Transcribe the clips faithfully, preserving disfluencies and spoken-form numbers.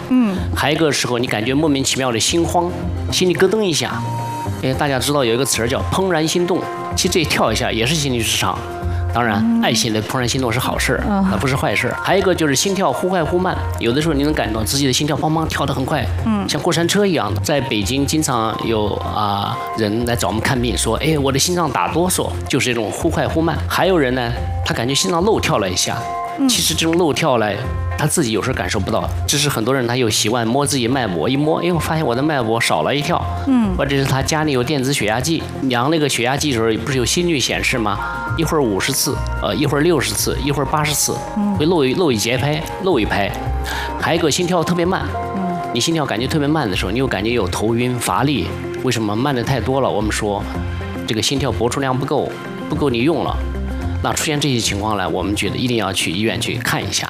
嗯， 还有一个时候你感觉莫名其妙的心慌，心里咯噔一下。哎，大家知道有一个词儿叫怦然心动，其实这跳一下也是心律失常。当然，爱心的怦然心动是好事，那不是坏事。还有一个就是心跳忽快忽慢，有的时候你能感到自己的心跳砰砰跳得很快，嗯，像过山车一样的。在北京经常有啊、呃、人来找我们看病，说，哎，我的心脏打哆嗦，就是这种忽快忽慢。还有人呢，他感觉心脏漏跳了一下，其实这种漏跳呢，他自己有时候感受不到，只是很多人他有习惯摸自己脉搏，一摸，哎，我发现我的脉搏少了一跳，嗯，或者是他家里有电子血压计，量那个血压计的时候不是有心率显示吗？一会儿五十次，呃，一会儿六十次，一会儿八十次，会漏一漏一节拍，漏一拍。还有一个心跳特别慢，嗯，你心跳感觉特别慢的时候，你又感觉有头晕乏力，为什么慢的太多了？我们说这个心跳搏出量不够，不够你用了。那出现这些情况呢，我们觉得一定要去医院去看一下。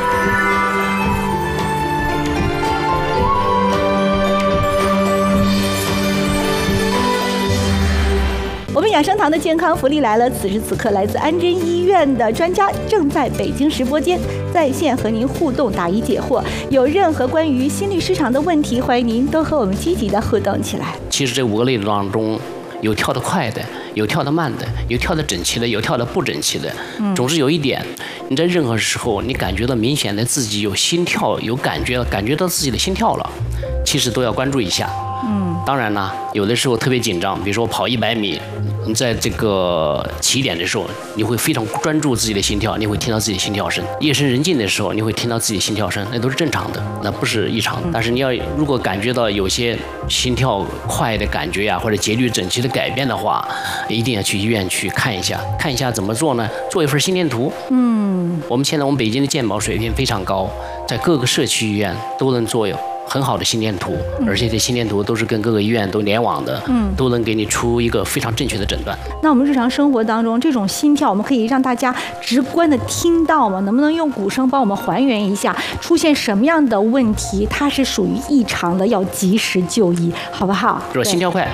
我们养生堂的健康福利来了，此时此刻来自安贞医院的专家正在北京直播间在线和您互动答疑解惑。有任何关于心律失常的问题，欢迎您都和我们积极的互动起来。 其实这五个类当中，有跳得快的，有跳得慢的，有跳得整齐的，有跳得不整齐的。总之有一点，你在任何时候你感觉到明显的自己有心跳，有感觉，感觉到自己的心跳了，其实都要关注一下。嗯，当然呢，有的时候特别紧张，比如说跑一百米，你在这个起点的时候，你会非常专注自己的心跳，你会听到自己的心跳声。夜深人静的时候，你会听到自己的心跳声，那都是正常的，那不是异常的。但是你要如果感觉到有些心跳快的感觉呀、啊，或者节律整齐的改变的话，一定要去医院去看一下，看一下怎么做呢？做一份心电图。嗯，我们现在我们北京的健保水平非常高，在各个社区医院都能做很好的心电图，而且这心电图都是跟各个医院都联网的，嗯，都能给你出一个非常正确的诊断。 那我们日常生活当中这种心跳，我们可以让大家直观的听到吗？能不能用鼓声帮我们还原一下，出现什么样的问题，它是属于异常的，要及时就医，好不好？ 就是心跳快。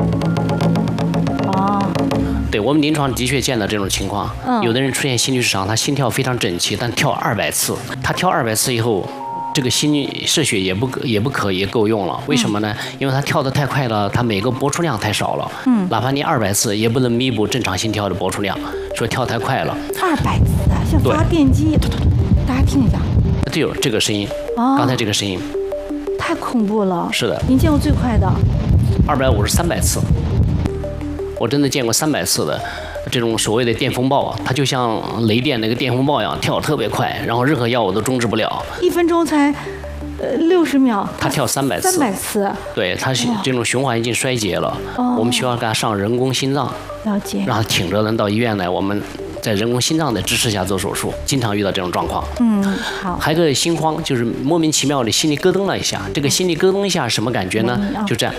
哦。 对，我们临床的确见到这种情况，嗯，有的人出现心律失常，他心跳非常整齐，但跳二百次，他跳二百次以后。这个心率射血也不也不可也够用了，为什么呢？因为它跳得太快了，它每个搏出量太少了。嗯，哪怕你二百次也不能弥补正常心跳的搏出量，说跳太快了。 二百次啊，像发电机，大家听一下。 对，这个声音，哦，刚才这个声音， 太恐怖了。 是的。 您见过最快的？ 二百五十三百次，我真的见过三百次的。这种所谓的电风暴啊，它就像雷电那个电风暴一样，跳得特别快，然后任何药物都终止不了。 一分钟才，呃，六十秒。 他跳三百次。 三百次。对， 他是这种循环已经衰竭了，哦，我们需要给他上人工心脏。 了解。 让他挺着能到医院来，我们在人工心脏的支持下做手术，经常遇到这种状况。 嗯，好。 还有个心慌，就是莫名其妙的心里咯噔了一下。这个心里咯噔一下什么感觉呢？就这样。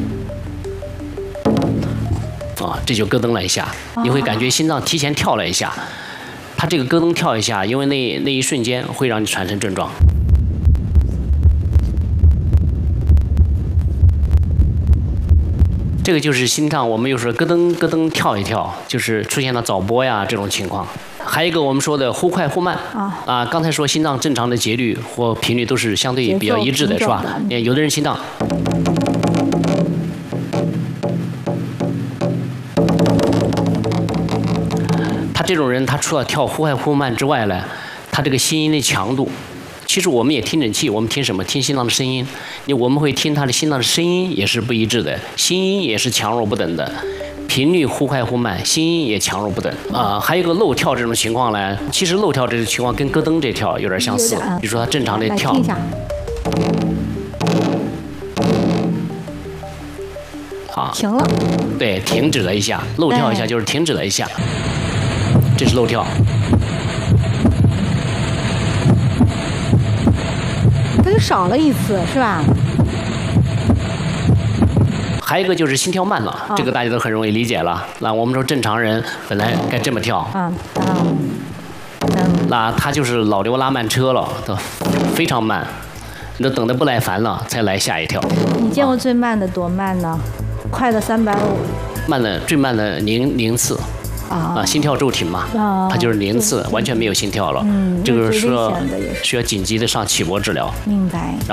啊，这就咯噔了一下，你会感觉心脏提前跳了一下，它这个咯噔跳一下，因为那那一瞬间会让你产生症状。这个就是心脏，我们有时候咯噔咯噔跳一跳，就是出现了早搏呀这种情况。还有一个我们说的忽快忽慢啊，啊，刚才说心脏正常的节律或频率都是相对比较一致的，是吧？有的人心脏。他这种人，他除了跳忽快忽慢之外呢，他这个心音的强度，其实我们也听诊器，我们听什么？听心脏的声音。你我们会听他的心脏的声音也是不一致的，心音也是强弱不等的，频率忽快忽慢，心音也强弱不等啊、呃。还有一个漏跳这种情况呢，其实漏跳这种情况跟咯噔这跳有点相似，比如说他正常的跳。 来听一下。 好， 停了。 对，停止了一下，漏跳一下就是停止了一下。这是漏跳， 它就少了一次，是吧？ 还有一个就是心跳慢了，哦、这个大家都很容易理解了。那我们说正常人本来该这么跳，嗯嗯嗯，那他就是老刘拉慢车了，都非常慢，你都等得不耐烦了才来下一跳。 你见过最慢的多慢呢？快的三百五， 慢的最慢的零零次。啊，心跳骤停嘛，啊、它就是零次，完全没有心跳了。嗯，这个是需要需要紧急的上起搏治疗。 明白。